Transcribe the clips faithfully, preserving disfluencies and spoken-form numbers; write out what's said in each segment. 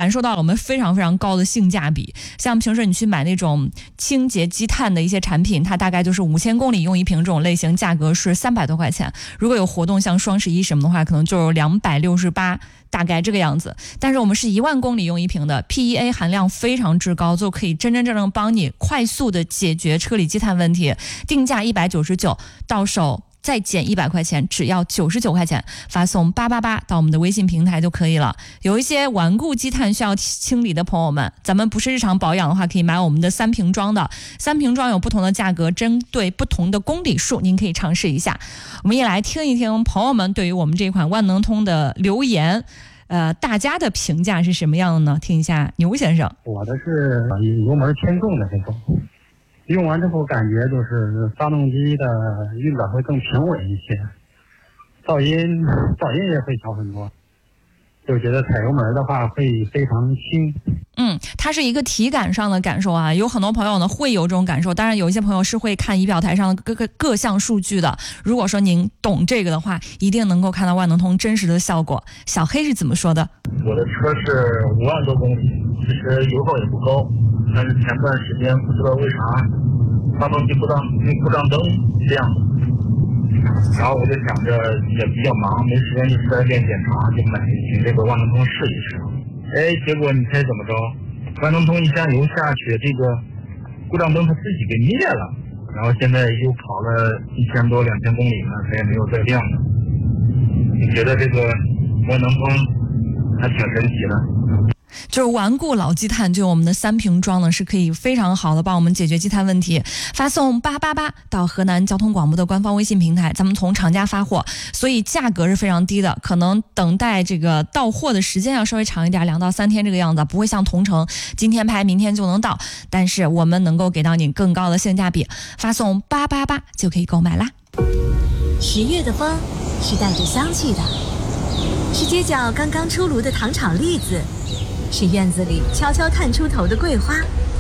感受到了我们非常非常高的性价比。像平时你去买那种清洁积碳的一些产品，它大概就是五千公里用一瓶这种类型，价格是三百多块钱。如果有活动像双十一什么的话，可能就是两百六十八，大概这个样子。但是我们是一万公里用一瓶的 P E A 含量非常之高，就可以真真正正帮你快速的解决车里积碳问题。定价一百九十九，到手再减一百块钱，只要九十九块钱，发送八八八到我们的微信平台就可以了。有一些顽固积碳需要清理的朋友们，咱们不是日常保养的话，可以买我们的三瓶装的。三瓶装有不同的价格，针对不同的公里数，您可以尝试一下。我们也来听一听朋友们对于我们这款万能通的留言。呃，大家的评价是什么样的呢？听一下牛先生。 我的是油门偏重的这种，用完之后感觉就是发动机的运转会更平稳一些，噪音噪音也会小很多，就觉得踩油门的话会非常轻。 嗯，它是一个体感上的感受啊，有很多朋友呢会有这种感受，当然有一些朋友是会看仪表台上的各个各项数据的。如果说您懂这个的话，一定能够看到万能通真实的效果。小黑是怎么说的？ 我的车是五万多公里，其实油耗也不高，但是前段时间不知道为啥发动机故障故障灯亮了，然后我就想着也比较忙，没时间去四 S 店检查，就买请这个万能通试一试。哎，结果你猜怎么着？万能通一加油下去，这个故障灯它自己给灭了，然后现在又跑了一千多两千公里了，它也没有再亮了。你觉得这个万能通还挺神奇的？ 就是顽固老积碳，就我们的三瓶装呢是可以非常好的帮我们解决积碳问题。发送八八八到河南交通广播的官方微信平台，咱们从厂家发货，所以价格是非常低的，可能等待这个到货的时间要稍微长一点，两到三天这个样子，不会像同城今天拍明天就能到，但是我们能够给到你更高的性价比。发送八八八就可以购买啦。 十月的风是带着香气的，是街角刚刚出炉的糖炒栗子，是院子里悄悄探出头的桂花。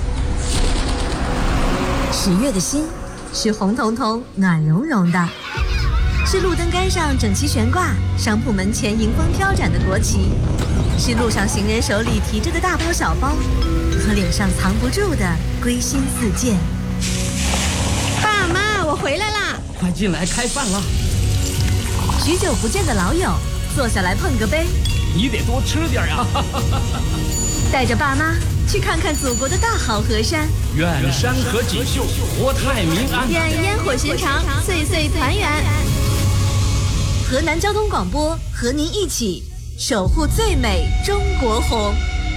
十月的心是红彤彤暖融融的，是路灯杆上整齐悬挂，商铺门前迎风飘展的国旗，是路上行人手里提着的大包小包，和脸上藏不住的归心似箭。 爸妈，我回来啦， 快进来开饭了。 许久不见的老友，坐下来碰个杯， 你得多吃点呀！ 带着爸妈去看看祖国的大好河山， 愿山河锦绣，国泰民安， 愿烟火寻常，岁岁团圆。 河南交通广播和您一起守护最美中国红。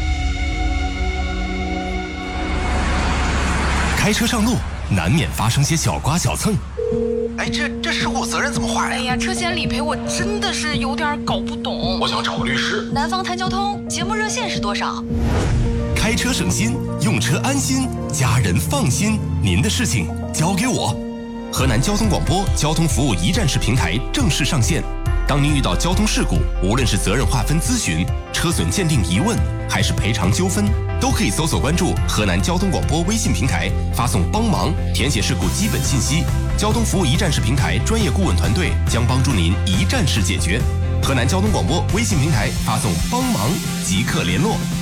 开车上路难免发生些小刮小蹭， 哎，这这事故责任怎么划呀？ 哎呀，车险理赔我真的是有点搞不懂。 我想找个律师。 南方谈交通节目热线是多少？ 开车省心，用车安心，家人放心，您的事情交给我。河南交通广播交通服务一站式平台正式上线。当您遇到交通事故，无论是责任划分咨询、车损鉴定疑问，还是赔偿纠纷，都可以搜索关注河南交通广播微信平台，发送帮忙，填写事故基本信息。交通服务一站式平台专业顾问团队将帮助您一站式解决。河南交通广播微信平台发送帮忙即刻联络。